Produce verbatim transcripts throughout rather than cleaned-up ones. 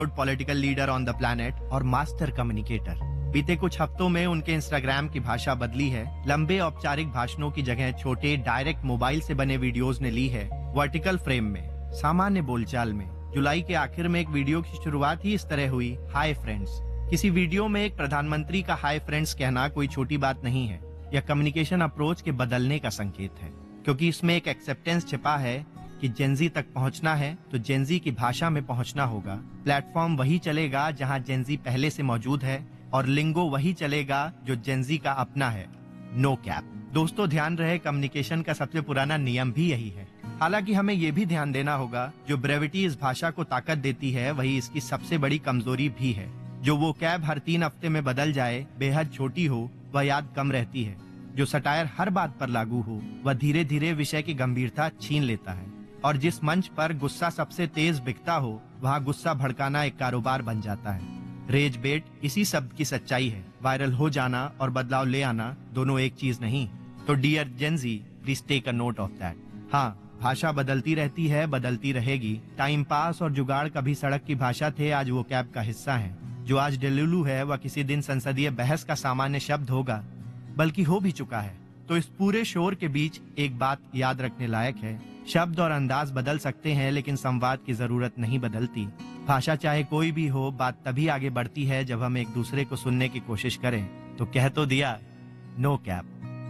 Political leader on the planet और master communicator. बीते कुछ हफ्तों में उनके इंस्टाग्राम की भाषा बदली है। लंबे औपचारिक भाषणों की जगह छोटे डायरेक्ट मोबाइल से बने वीडियोस ने ली है वर्टिकल फ्रेम में, सामान्य बोलचाल में। जुलाई के आखिर में एक वीडियो की शुरुआत ही इस तरह हुई, हाय फ्रेंड्स। किसी वीडियो में एक प्रधानमंत्री का हाय फ्रेंड्स कहना कोई छोटी बात नहीं है। यह कम्युनिकेशन अप्रोच के बदलने का संकेत है, क्योंकि इसमें एक एक्सेप्टेंस छिपा है कि जेनजी तक पहुंचना है तो जेनजी की भाषा में पहुंचना होगा। प्लेटफॉर्म वही चलेगा जहां जेनजी पहले से मौजूद है और लिंगो वही चलेगा जो जेनजी का अपना है, नो कैप। दोस्तों ध्यान रहे, कम्युनिकेशन का सबसे पुराना नियम भी यही है। हालांकि हमें यह भी ध्यान देना होगा, जो ब्रेविटी इस भाषा को ताकत देती है वही इसकी सबसे बड़ी कमजोरी भी है। जो वो कैब हर तीन हफ्ते में बदल जाए, बेहद छोटी हो, वह याद कम रहती है। जो सटायर हर बात पर लागू हो, वह धीरे धीरे विषय की गंभीरता छीन लेता है। और जिस मंच पर गुस्सा सबसे तेज बिकता हो, वहाँ गुस्सा भड़काना एक कारोबार बन जाता है। रेज बेट इसी शब्द की सच्चाई है। वायरल हो जाना और बदलाव ले आना दोनों एक चीज नहीं। तो dear Gen Z, please take a note of that. हाँ, भाषा बदलती रहती है, बदलती रहेगी। टाइम पास और जुगाड़ कभी सड़क की भाषा थे, आज वो कैब का हिस्सा है। जो आज डेलुलू है वह किसी दिन संसदीय बहस का सामान्य शब्द होगा, बल्कि हो भी चुका है। तो इस पूरे शोर के बीच एक बात याद रखने लायक है, शब्द और अंदाज बदल सकते हैं लेकिन संवाद की जरूरत नहीं बदलती। भाषा चाहे कोई भी हो, बात तभी आगे बढ़ती है जब हम एक दूसरे को सुनने की कोशिश करें। तो कह तो दिया, नो कैप।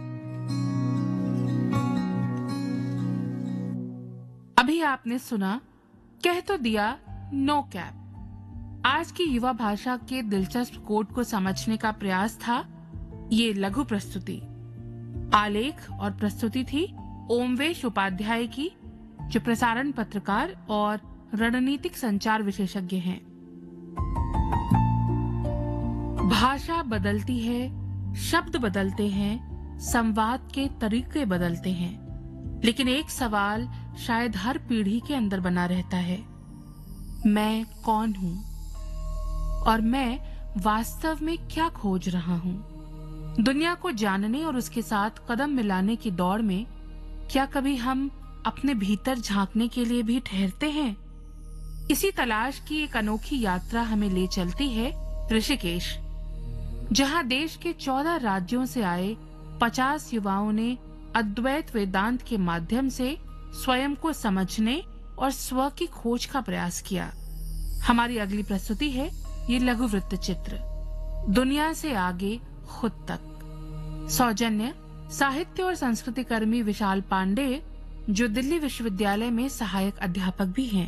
अभी आपने सुना, कह तो दिया, नो कैप। आज की युवा भाषा के दिलचस्प कोड को समझने का प्रयास था ये लघु प्रस्तुति। आलेख और प्रस्तुति थी ओमवेश उपाध्याय की, जो प्रसारण पत्रकार और रणनीतिक संचार विशेषज्ञ हैं। भाषा बदलती है, शब्द बदलते हैं, संवाद के तरीके बदलते हैं, लेकिन एक सवाल शायद हर पीढ़ी के अंदर बना रहता है, मैं कौन हूँ और मैं वास्तव में क्या खोज रहा हूँ। दुनिया को जानने और उसके साथ कदम मिलाने की दौड़ में क्या कभी हम अपने भीतर झांकने के लिए भी ठहरते हैं? इसी तलाश की एक अनोखी यात्रा हमें ले चलती है ऋषिकेश, जहां देश के चौदह राज्यों से आए पचास युवाओं ने अद्वैत वेदांत के माध्यम से स्वयं को समझने और स्व की खोज का प्रयास किया। हमारी अगली प्रस्तुति है ये लघु वृत्त चित्र, दुनिया से आगे खुद तक। सौजन्य साहित्य और संस्कृति कर्मी विशाल पांडे, जो दिल्ली विश्वविद्यालय में सहायक अध्यापक भी हैं।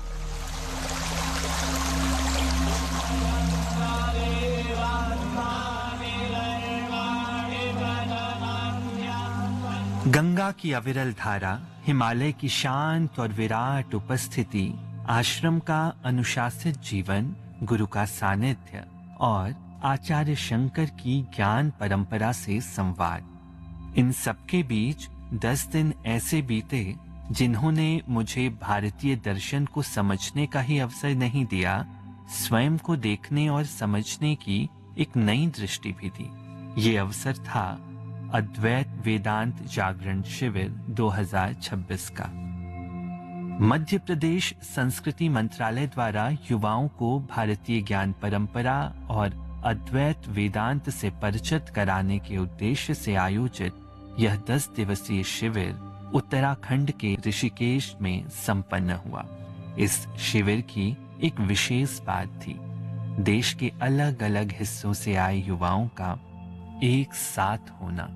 गंगा की अविरल धारा, हिमालय की शांत और विराट उपस्थिति, आश्रम का अनुशासित जीवन, गुरु का सानिध्य और आचार्य शंकर की ज्ञान परंपरा से संवाद, इन सबके बीच दस दिन ऐसे बीते जिन्होंने मुझे भारतीय दर्शन को समझने का ही अवसर नहीं दिया, स्वयं को देखने और समझने की एक नई दृष्टि भी दी। ये अवसर था अद्वैत वेदांत जागरण शिविर दो हज़ार छब्बीस का। मध्य प्रदेश संस्कृति मंत्रालय द्वारा युवाओं को भारतीय ज्ञान परंपरा और अद्वैत वेदांत से परिचित कराने के उद्देश्य से आयोजित यह दस दिवसीय शिविर उत्तराखंड के ऋषिकेश में संपन्न हुआ। इस शिविर की एक विशेष बात थी, देश के अलग अलग हिस्सों से आए युवाओं का एक साथ होना।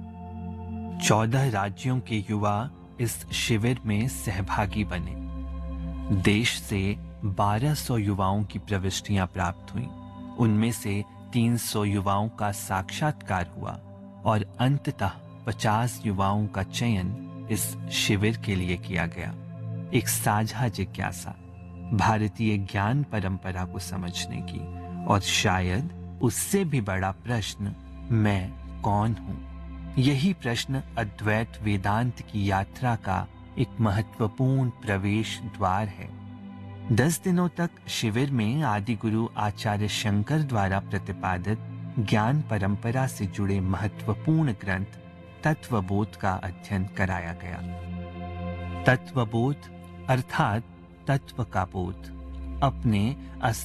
चौदह राज्यों के युवा इस शिविर में सहभागी बने। देश से बारह सौ युवाओं की प्रविष्टियां प्राप्त हुईं। उनमें से तीन सौ युवाओं का साक्षात्कार हुआ और अंततः पचास युवाओं का चयन इस शिविर के लिए किया गया। एक साझा जिज्ञासा, भारतीय ज्ञान परंपरा को समझने की, और शायद उससे भी बड़ा प्रश्न, मैं कौन हूँ? यही प्रश्न अद्वैत वेदांत की यात्रा का एक महत्वपूर्ण प्रवेश द्वार है। दस दिनों तक शिविर में आदि गुरु आचार्य शंकर द्वारा प्रतिपादित ज्ञान परंपरा से जुड़े महत्वपूर्ण ग्रंथ तत्वबोध का अध्ययन कराया गया। तत्वबोध अर्थात तत्व का बोध, अपने